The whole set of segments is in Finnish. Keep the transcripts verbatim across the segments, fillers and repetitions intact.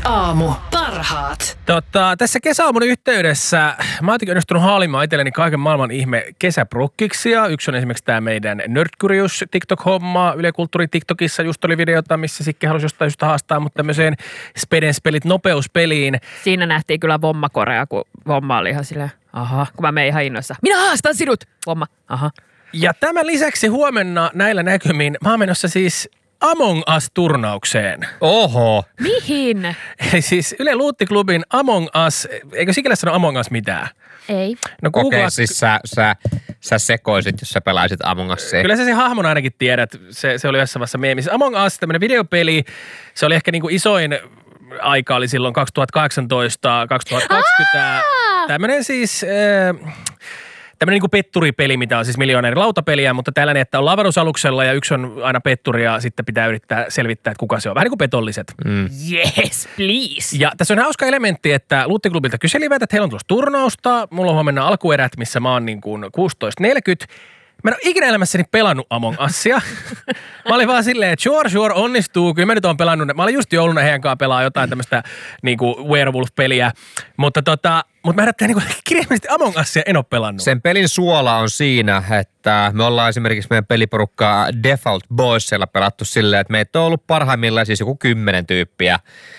aamu. Parhaat. Tota, tässä kesäaamun yhteydessä mä oon onnistunut haalimaan itselleni kaiken maailman ihme kesäprokkiksia. Yksi on esimerkiksi tämä meidän Nerdcurious TikTok-homma. Yle Kulttuuri TikTokissa just oli videota, missä Sikke halusi jostain syystä haastaa, mutta tämmöiseen Spedenspelit nopeuspeliin. Siinä nähtiin kyllä Vomma-korea, kun Vomma oli ihan silleen, aha, kun mä menin ihan innoissa. Minä haastan sinut! Vomma, aha. Ja tämän lisäksi huomenna näillä näkymin mä oon menossa siis Among Us-turnaukseen. Oho. Mihin? Eli siis Yle Luuttiklubin Among Us, eikö Sikelle sano Among Us mitään? Ei. No Okei, Googlaa, okay, siis sä, sä, sä sekoisit, jos sä pelaisit Among Usia. Kyllä sä sen hahmon ainakin tiedät, se, se oli jossain vaiheessa meemissä. Among Us, tämmöinen videopeli, se oli ehkä niinku isoin aika oli silloin kaksituhattakahdeksantoista kaksituhattakaksikymmentä. Tämmöinen siis... Äh, Tämmöinen niin petturipeli, mitä on siis miljoona eri lautapeliä, mutta tällainen, että on avaruusaluksella ja yksi on aina petturi ja sitten pitää yrittää selvittää, että kuka se on. Vähän niin kuin petolliset. Mm. Yes, please. Ja tässä on hauska elementti, että Luuttiklubilta kyselivät, että heillä on tulossa turnausta. Mulla on huomenna alkuerät, missä mä oon niin kuin kuusitoista neljäkymmentä. Mä en ole ikinä elämässäni pelannut Among Usia. Mä olin vaan silleen, että sure, sure, onnistuu. Kyllä mä nyt oon pelannut. Mä olin just jouluna heidän kanssa pelaa jotain tämmöistä niinku werewolf-peliä. Mutta tota, mutta mä herättää niinku kirjaimellisesti Among Usia en ole pelannut. Sen pelin suola on siinä, että me ollaan esimerkiksi meidän peliporukkaa Default Boysilla pelattu silleen, että meitä on ollut parhaimmillaan siis joku kymmenen tyyppiä.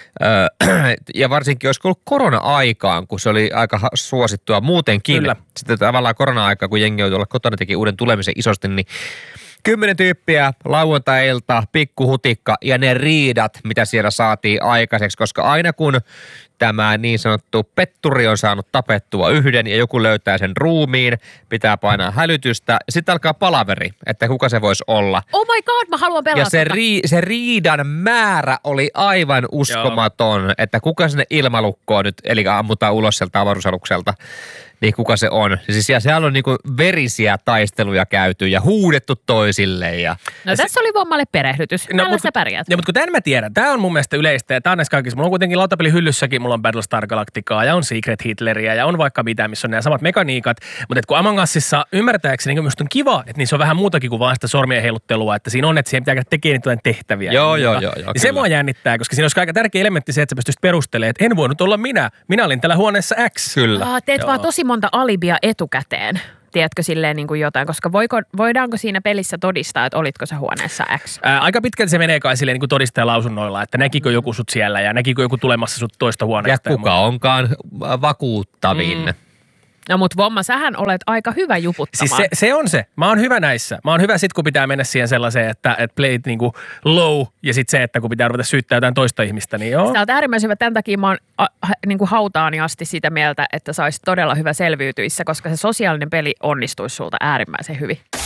Öö, ja varsinkin olisiko ollut korona-aikaan, kun se oli aika suosittua muutenkin. Kyllä. Sitten tavallaan korona-aikaa, kun jengi joutui olla kotona teki uuden tulemisen isosti, niin kymmenen tyyppiä, lauantai-ilta, pikkuhutikka ja ne riidat, mitä siellä saatiin aikaiseksi, koska aina kun tämä niin sanottu petturi on saanut tapettua yhden ja joku löytää sen ruumiin, pitää painaa hälytystä. Sitten alkaa palaveri, että kuka se voisi olla. Oh my god, mä haluan pelata. Ja se, ri, se riidan määrä oli aivan uskomaton, Joo. että kuka sinne ilmalukkoon nyt, eli ammutaan ulos sieltä avaruusalukselta, niin kuka se on. Siis siellä on niinku verisiä taisteluja käyty ja huudettu toisille. Ja no tässä oli Vommalle perehdytys. No, Tällä sä pärjäät. Ja, mutta kun tämän mä tiedän, tämä on mun mielestä yleistä ja tämä on näissä kaikissa. Mulla on kuitenkin lautapelihyllyssäkin, mulla on Battlestar Galacticaa ja on Secret Hitleriä ja on vaikka mitä, missä on nämä samat mekaniikat. Mutta kun Among Usissa ymmärtääkseni, niin minusta on kiva, että niissä on vähän muutakin kuin vaan sitä sormien heiluttelua, että siinä on, että siihen pitää käydä tekemään jotain tehtäviä. Joo, joo, joo. joo niin se mua jännittää, koska siinä olisi aika tärkeä elementti se, että sä pystyisit perustelemaan, että en voinut olla minä. Minä olin tällä huoneessa X. Kyllä. Ah, teet joo. vaan tosi monta alibia etukäteen. Tiedätkö silleen niin kuin jotain, koska voiko, voidaanko siinä pelissä todistaa, että olitko sä huoneessa X? Ää, aika pitkälti se menee kai silleen niin kuin todistajalausunnoilla, että näkikö joku sut siellä ja näkikö joku tulemassa sut toista huoneesta. Ja kuka ja onkaan vakuuttavin. Mm. No mut Vomma, sähän olet aika hyvä juputtamaan. Siis se, se on se. Mä oon hyvä näissä. Mä oon hyvä sit, kun pitää mennä siihen sellaiseen, että, että play it niinku low ja sit se, että kun pitää ruveta syyttää jotain toista ihmistä, niin joo. Sä oot äärimmäisen hyvä. Tämän takia mä oon a, niin kuin hautaani asti sitä mieltä, että sä olisit todella hyvä selviytyissä, koska se sosiaalinen peli onnistuisi sulta äärimmäisen hyvin.